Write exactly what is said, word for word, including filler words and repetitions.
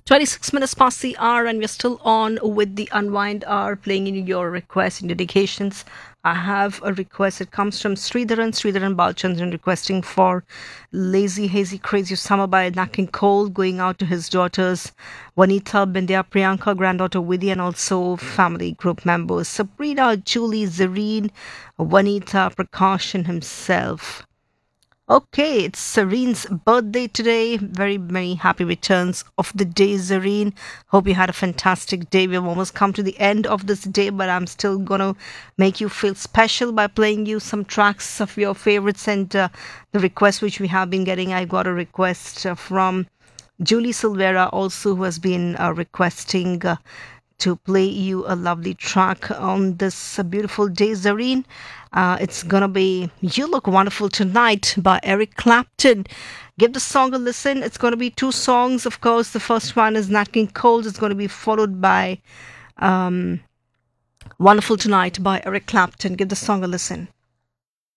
twenty-six minutes past the hour, and we're still on with the Unwind Hour, playing in your requests and dedications. I have a request. It comes from Sridharan, Sridharan Balchandran, requesting for Lazy, Hazy, Crazy Summer by Nat King Cole, going out to his daughters, Vanita, Bindya, Priyanka, granddaughter Vidya, and also family group members, Sabrina, Julie, Zareen, Vanita, Prakash, and himself. Okay, it's Zareen's birthday today. Very, very happy returns of the day, Zareen. Hope you had a fantastic day. We've almost come to the end of this day, but I'm still going to make you feel special by playing you some tracks of your favorites and uh, the requests which we have been getting. I got a request uh, from Julie Silvera also, who has been uh, requesting uh, to play you a lovely track on this uh, beautiful day, Zareen. Uh, it's gonna be You Look Wonderful Tonight by Eric Clapton. Give the song a listen. It's gonna be two songs, of course. The first one is Nat King Cole. It's gonna be followed by um, Wonderful Tonight by Eric Clapton. Give the song a listen.